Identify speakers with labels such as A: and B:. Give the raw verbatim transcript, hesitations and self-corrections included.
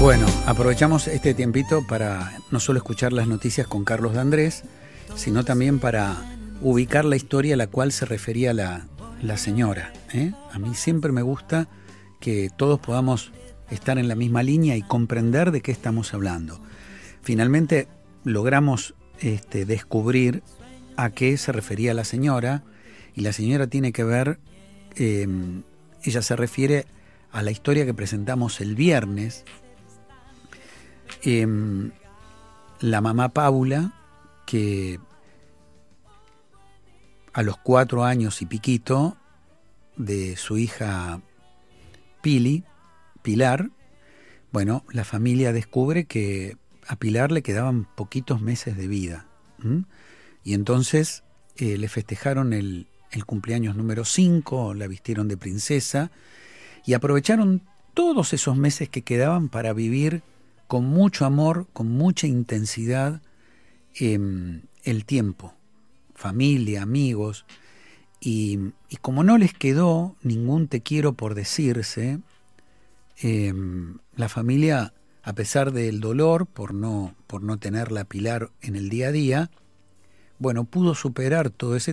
A: Bueno, aprovechamos este tiempito para no solo escuchar las noticias con Carlos D'Andrés, sino también para ubicar la historia a la cual se refería la, la señora, ¿eh? A mí siempre me gusta que todos podamos estar en la misma línea y comprender de qué estamos hablando. Finalmente logramos este, descubrir a qué se refería la señora, y la señora tiene que ver, eh, ella se refiere a la historia que presentamos el viernes. Eh, la mamá Paula, que a los cuatro años y piquito de su hija Pili, Pilar, bueno, la familia descubre que a Pilar le quedaban poquitos meses de vida. ¿Mm? Y entonces eh, le festejaron el, el cumpleaños número cinco, la vistieron de princesa y aprovecharon todos esos meses que quedaban para vivir con mucho amor, con mucha intensidad, eh, el tiempo, familia, amigos, y, y como no les quedó ningún te quiero por decirse, eh, la familia, a pesar del dolor por no, por no tenerla a Pilar en el día a día, bueno, pudo superar todo ese